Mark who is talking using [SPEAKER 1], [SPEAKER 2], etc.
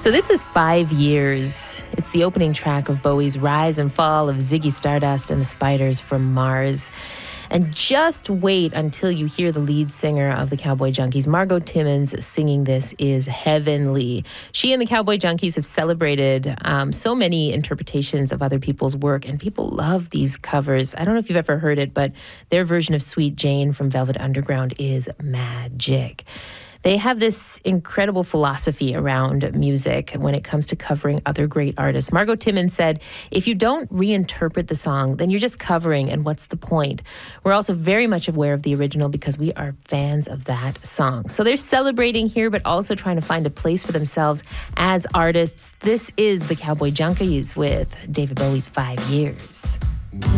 [SPEAKER 1] So this is 5 Years. It's the opening track of Bowie's Rise and Fall of Ziggy Stardust and the Spiders from Mars. And just wait until you hear the lead singer of the Cowboy Junkies, Margo Timmons, singing this is heavenly. She and the Cowboy Junkies have celebrated so many interpretations of other people's work, and people love these covers. I don't know if you've ever heard it, but their version of Sweet Jane from Velvet Underground is magic. They have this incredible philosophy around music when it comes to covering other great artists. Margo Timmons said, if you don't reinterpret the song, then you're just covering, and what's the point? We're also very much aware of the original because we are fans of that song. So they're celebrating here, but also trying to find a place for themselves as artists. This is the Cowboy Junkies with David Bowie's 5 Years.